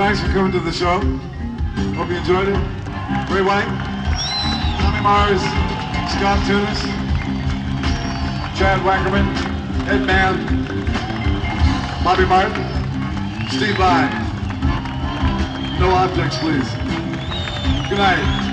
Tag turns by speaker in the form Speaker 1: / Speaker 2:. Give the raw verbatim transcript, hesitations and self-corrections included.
Speaker 1: thanks for coming to the show. Hope you enjoyed it. Ray White, Tommy Mars, Scott Tunis, Chad Wackerman, Ed Mann, Bobby Martin, Steve Vai. No objects, please. Good night.